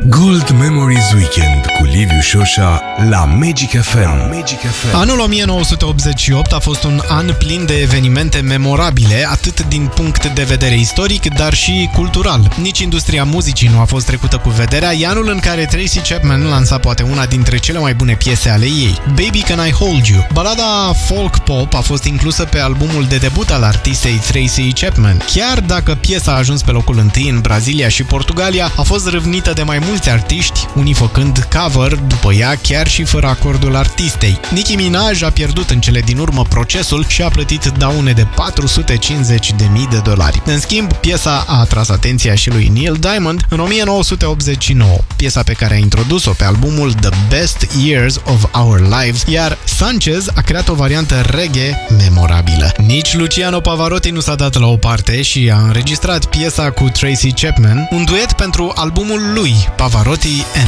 Gold Memories Weekend cu Liviu Șoșa la Magic FM. Anul 1988 a fost un an plin de evenimente memorabile, atât din punct de vedere istoric, dar și cultural. Nici industria muzicii nu a fost trecută cu vederea, e anul în care Tracy Chapman lansa poate una dintre cele mai bune piese ale ei, Baby Can I Hold You. Balada folk-pop a fost inclusă pe albumul de debut al artistei Tracy Chapman. Chiar dacă piesa a ajuns pe locul întâi în Brazilia și Portugalia, a fost râvnită de mai mulți artiști, unii făcând cover după ea chiar și fără acordul artistei. Nicki Minaj a pierdut în cele din urmă procesul și a plătit daune de $450.000. În schimb, piesa a atras atenția și lui Neil Diamond în 1989, piesa pe care a introdus-o pe albumul The Best Years of Our Lives, iar Sanchez a creat o variantă reggae memorabilă. Nici Luciano Pavarotti nu s-a dat la o parte și a înregistrat piesa cu Tracy Chapman, un duet pentru albumul lui Pavarotti and